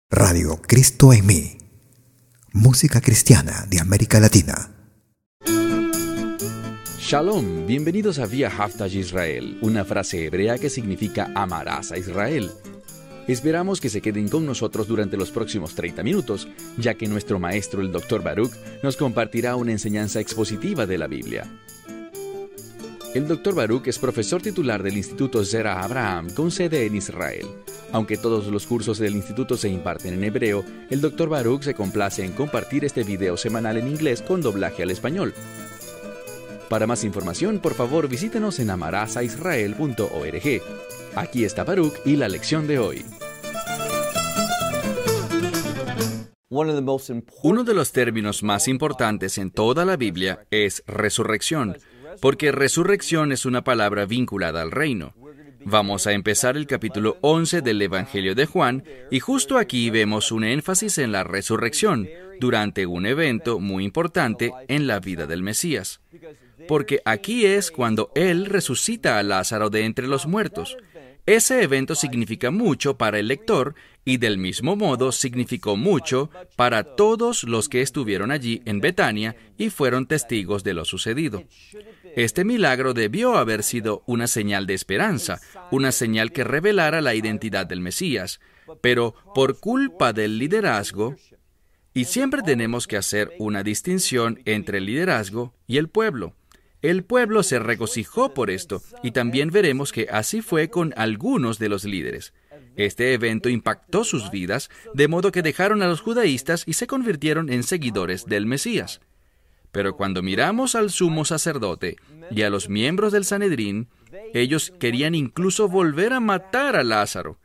Radio Cristo en mí, música cristiana de América Latina. Shalom, bienvenidos a Via Haftaj Israel, una frase hebrea que significa amarás a Israel. Esperamos que se queden con nosotros durante los próximos 30 minutos, ya que nuestro maestro, el Dr. Baruch, nos compartirá una enseñanza expositiva de la Biblia. El Dr. Baruch es profesor titular del Instituto Zera Abraham, con sede en Israel. Aunque todos los cursos del instituto se imparten en hebreo, el Dr. Baruch se complace en compartir este video semanal en inglés con doblaje al español. Para más información, por favor, visítenos en amarasaisrael.org. Aquí está Baruch y la lección de hoy. Uno de los términos más importantes en toda la Biblia es resurrección, porque resurrección es una palabra vinculada al reino. Vamos a empezar el capítulo 11 del Evangelio de Juan, y justo aquí vemos un énfasis en la resurrección durante un evento muy importante en la vida del Mesías. Porque aquí es cuando Él resucita a Lázaro de entre los muertos. Ese evento significa mucho para el lector y del mismo modo significó mucho para todos los que estuvieron allí en Betania y fueron testigos de lo sucedido. Este milagro debió haber sido una señal de esperanza, una señal que revelara la identidad del Mesías, pero por culpa del liderazgo, y siempre tenemos que hacer una distinción entre el liderazgo y el pueblo. El pueblo se regocijó por esto, y también veremos que así fue con algunos de los líderes. Este evento impactó sus vidas, de modo que dejaron a los judaístas y se convirtieron en seguidores del Mesías. Pero cuando miramos al sumo sacerdote y a los miembros del Sanedrín, ellos querían incluso volver a matar a Lázaro.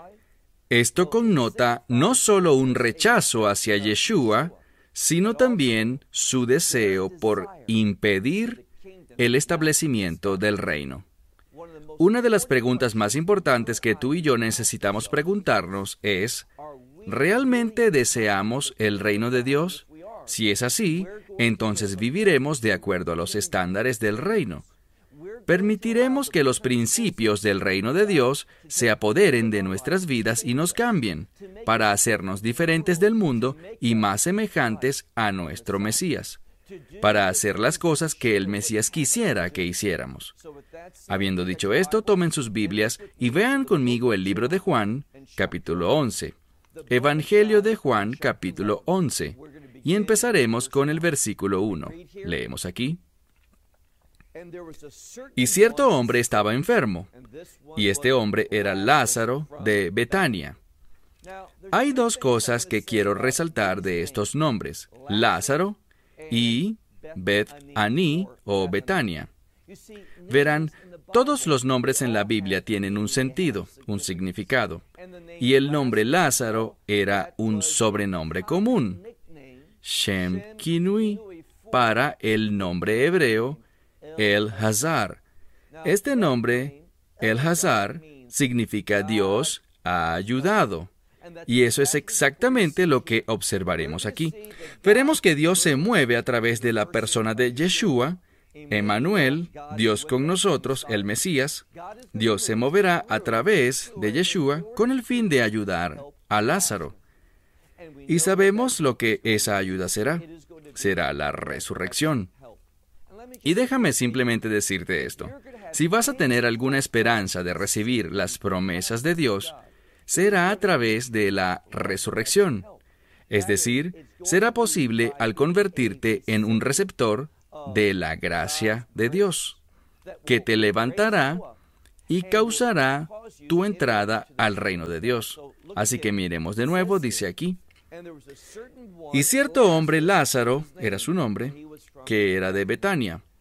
Esto connota no solo un rechazo hacia Yeshua, sino también su deseo por impedir el establecimiento del reino. Una de las preguntas más importantes que tú y yo necesitamos preguntarnos es, ¿realmente deseamos el reino de Dios? Si es así, entonces viviremos de acuerdo a los estándares del reino. Permitiremos que los principios del reino de Dios se apoderen de nuestras vidas y nos cambien, para hacernos diferentes del mundo y más semejantes a nuestro Mesías, para hacer las cosas que el Mesías quisiera que hiciéramos. Habiendo dicho esto, tomen sus Biblias y vean conmigo el libro de Juan, capítulo 11. Evangelio de Juan, capítulo 11. Y empezaremos con el versículo 1. Leemos aquí. Y cierto hombre estaba enfermo, y este hombre era Lázaro de Betania. Hay dos cosas que quiero resaltar de estos nombres, Lázaro y Bet-Aní o Betania. Verán, todos los nombres en la Biblia tienen un sentido, un significado, y el nombre Lázaro era un sobrenombre común, Shem Kinui, para el nombre hebreo El Hazar. Este nombre, El Hazar, significa Dios ha ayudado. Y eso es exactamente lo que observaremos aquí. Veremos que Dios se mueve a través de la persona de Yeshua, Emmanuel, Dios con nosotros, el Mesías. Dios se moverá a través de Yeshua con el fin de ayudar a Lázaro. Y sabemos lo que esa ayuda será. Será la resurrección. Y déjame simplemente decirte esto. Si vas a tener alguna esperanza de recibir las promesas de Dios, será a través de la resurrección. Es decir, será posible al convertirte en un receptor de la gracia de Dios, que te levantará y causará tu entrada al reino de Dios. Así que miremos de nuevo, dice aquí. Y cierto hombre, Lázaro, era su nombre, que era de Betania.